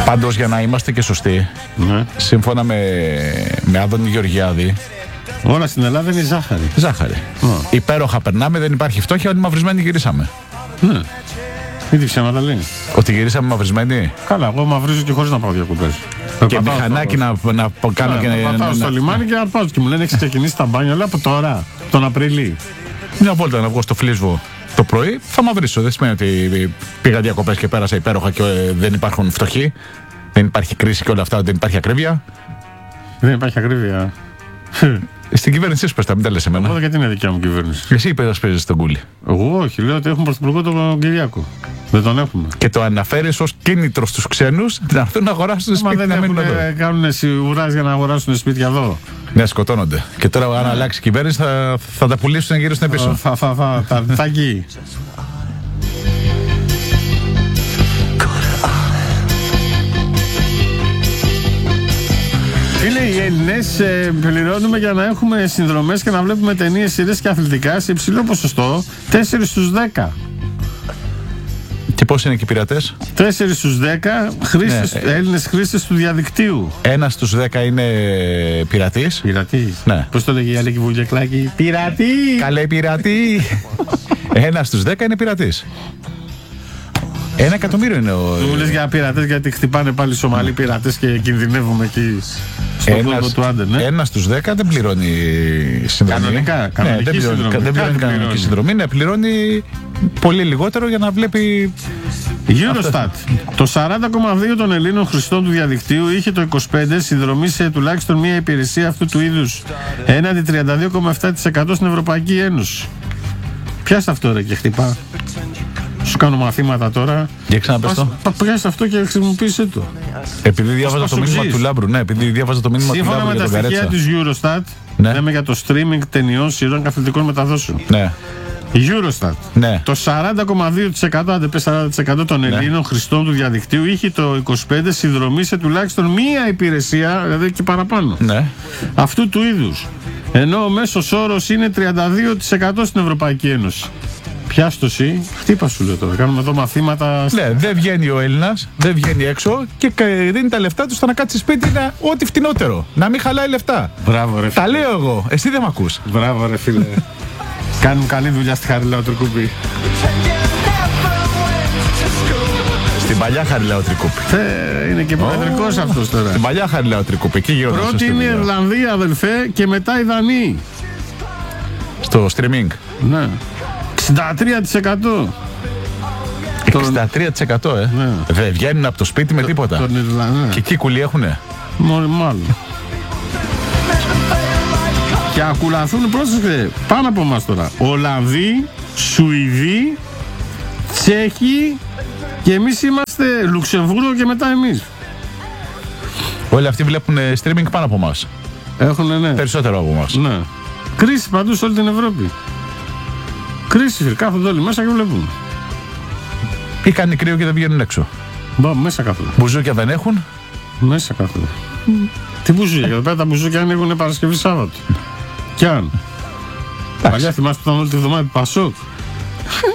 Πάντως, για να είμαστε και σωστοί, Ναι. σύμφωνα με Άδωνη Γεωργιάδη, Όλα στην Ελλάδα είναι ζάχαρη. ζάχαρη. Υπέροχα περνάμε, δεν υπάρχει φτώχεια, ότι μαυρισμένοι γυρίσαμε. Ναι. Μην ψέματα λέει. Ότι γυρίσαμε μαυρισμένοι. Καλά, εγώ μαυρίζω και χωρίς να πάω διακοπές. Και μηχανάκι να κάνω και να πάω στο λιμάνι και να πάω. Και μου λένε έχει ξεκινήσει τα μπάνια, λέω από τώρα, τον Απρίλη. μια βόλτα να βγω στο Φλίσβο το πρωί, θα μαυρίσω. Δεν σημαίνει ότι πήγα διακοπές και πέρασα υπέροχα και δεν υπάρχουν φτωχοί, δεν υπάρχει κρίση και όλα αυτά, δεν υπάρχει ακρίβεια. Δεν υπάρχει ακρίβεια. Στην κυβέρνησή σου πες τα, μην τα λες εμένα. Εγώ γιατί είναι δικιά μου κυβέρνηση. Εσύ υπερασπίζεσαι τον Κούλι. Εγώ όχι, λέω ότι έχουμε πρωθυπουργό τον Κυριάκο. Δεν τον έχουμε. Και το αναφέρεις ως κίνητρο στους ξένους να έρθουν να αγοράσουν σπίτι. Μα δεν έχουν, κάνουν σιγουράς για να αγοράσουν σπίτια εδώ. Ναι, σκοτώνονται. Και τώρα, αν αλλάξει η κυβέρνηση, θα τα πουλήσουν γύρω στην πίσω. Θα γει. Είναι οι Έλληνες πληρώνουμε για να έχουμε συνδρομές και να βλέπουμε ταινίες, σειρές και αθλητικά σε υψηλό ποσοστό, 4 στους 10. Και πώς είναι και οι πειρατές? 4 στους 10 Έλληνες χρήστες του διαδικτύου. 1 στους 10 είναι πειρατής. Πειρατής. Ναι. Πώς το λέγει η Αλέκη Βουλγεκλάκη? Πειρατή! Καλέ πειρατή! 1 στους 10 είναι πειρατής. 1 εκατομμύριο είναι ο. Του λες για πειρατές γιατί χτυπάνε πάλι Σομαλοί πειρατές και κινδυνεύουμε εκεί στον κόλπο του Άντερ, ναι. 1 στους 10 δεν πληρώνει συνδρομή. Κανονικά, δεν πληρώνει κανονική συνδρομή, ναι, πληρώνει πολύ λιγότερο για να βλέπει. Eurostat. Το 40,2 των Ελλήνων χρηστών του διαδικτύου είχε το 25 συνδρομή σε τουλάχιστον μία υπηρεσία αυτού του είδους, έναντι 32,7% στην Ευρωπαϊκή Ένωση. Πιάσε αυτό ρε και χτυπά. Σου κάνω μαθήματα τώρα. Για ξαναπες το. Πιάσε αυτό και χρησιμοποίησε το. Επειδή διάβαζα το μήνυμα του Λάμπρου. Ναι, επειδή διάβαζα το μήνυμα του Λάμπρου. Σύμφωνα με τα στοιχεία της Eurostat, λέμε για το streaming ταινιών, σειρών και αθλητικών μεταδόσεων. Ναι. Eurostat. Ναι. Το 40,2% αν δεν πες 40% των Ελλήνων χρηστών του διαδικτύου είχε το 25 συνδρομή σε τουλάχιστον μία υπηρεσία, δηλαδή και παραπάνω. Ναι. Αυτού του είδους. Ενώ ο μέσος όρος είναι 32% στην Ευρωπαϊκή Ένωση. Πιάστο εσύ, χτύπα σου λέω τώρα. Κάνουμε εδώ μαθήματα. Ναι, δεν βγαίνει ο Έλληνας, δεν βγαίνει έξω και δίνει τα λεφτά του στο να κάτσει σπίτι ό,τι φτηνότερο. Να μην χαλάει λεφτά. Μπράβο, ρε φίλε. Τα λέω εγώ, εσύ δεν μ' ακούς. Μπράβο, ρε φίλε. Κάνουν καλή δουλειά στη Χαριλάου Τρικούπη. Στην παλιά Χαριλάου Τρικούπη. Είναι και προεδρικός αυτός τώρα. Στην παλιά Χαριλάου Τρικούπη. Πρώτη είναι η Ιρλανδία, αδελφέ, και μετά η Δανή. Στο streaming. Ναι. 63%. 63% Ναι. Δεν βγαίνουν από το σπίτι με τίποτα. Τον Ιρλανδία. Και εκεί κουλή έχουνε. Μάλλον. Και ακολουθούν, πρόσεχε, πάνω από εμάς τώρα. Ολλανδοί, Σουηδοί, Τσέχοι και εμείς είμαστε Λουξεμβούργο και μετά εμείς. Όλοι αυτοί βλέπουν streaming πάνω από εμάς. Έχουνε, ναι. Περισσότερο από εμάς. Ναι. Κρίση παντού σε όλη την Ευρώπη. Κρίση, κάθονται όλοι μέσα και βλέπουν. Ή κάνει κρύο και δεν βγαίνουν έξω. Μπα, μέσα κάθονται. Μπουζούκια δεν έχουν. Μέσα κάθονται. Τι μπουζούκια, εδώ πέρα τα μπουζούκια ανοίγουν Παρασκευή Σάββατο. Κι αν. Παλιά θυμάστε που ήταν όλη τη βδομάδα Πασόκ.